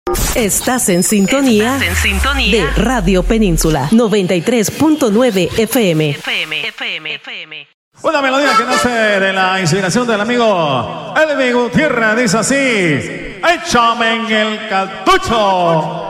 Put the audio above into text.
Estás en sintonía de Radio Península 93.9 FM. Una melodía que nace de la inspiración del amigo Elvi Gutiérrez. Dice así: échame en el cartucho.